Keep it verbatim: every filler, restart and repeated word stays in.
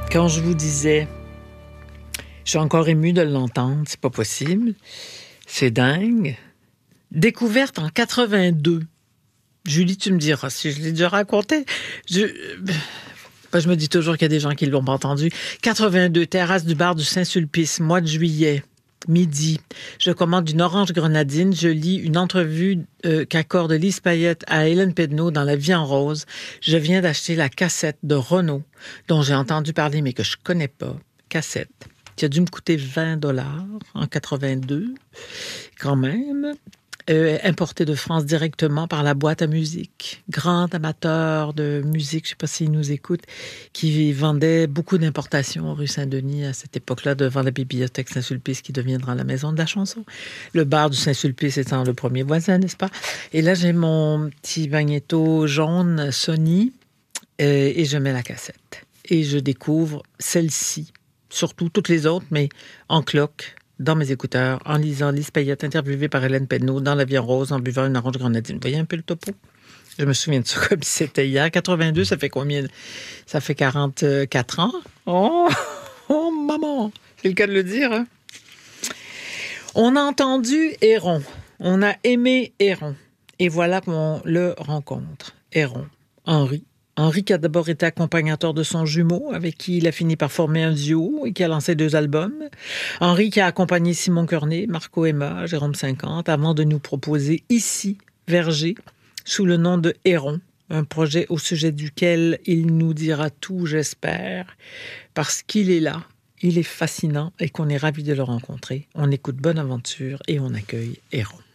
Quand je vous disais, je suis encore émue de l'entendre, c'est pas possible, c'est dingue. Découverte en quatre-vingt-deux. Julie, tu me diras si je l'ai déjà raconté. Je, ben, je me dis toujours qu'il y a des gens qui ne l'ont pas entendu. quatre-vingt-deux, terrasse du bar du Saint-Sulpice, mois de juillet, midi. Je commande une orange grenadine. Je lis une entrevue euh, qu'accorde Lise Payette à Hélène Pedneau dans La Vie en rose. Je viens d'acheter la cassette de Renaud, dont j'ai entendu parler mais que je connais pas. Cassette. Qui a dû me coûter vingt dollars en quatre-vingt-deux, quand même. Euh, importé de France directement par la boîte à musique. Grand amateur de musique, je ne sais pas s'il nous écoute, qui vendait beaucoup d'importations rue Saint-Denis à cette époque-là, devant la bibliothèque Saint-Sulpice qui deviendra la maison de la chanson. Le bar du Saint-Sulpice étant le premier voisin, n'est-ce pas? Et là, j'ai mon petit magnéto jaune Sony euh, et je mets la cassette. Et je découvre celle-ci, surtout toutes les autres, mais en cloque, dans mes écouteurs, en lisant Lise Payette, interviewée par Hélène Pedneau, dans La Vie en rose, en buvant une orange grenadine. Vous voyez un peu le topo? Je me souviens de ça comme si c'était hier. quatre-vingt-deux, ça fait combien? Ça fait quarante-quatre ans? Oh, oh maman! C'est le cas de le dire, hein? On a entendu Héron. On a aimé Héron. Et voilà qu'on le rencontre. Héron. Henri. Henri qui a d'abord été accompagnateur de son jumeau, avec qui il a fini par former un duo et qui a lancé deux albums. Henri qui a accompagné Simon Cornet, Marco Emma, Jérôme cinquante, avant de nous proposer ici, Verger, sous le nom de Héron, un projet au sujet duquel il nous dira tout, j'espère, parce qu'il est là, il est fascinant et qu'on est ravis de le rencontrer. On écoute Bonne Aventure et on accueille Héron.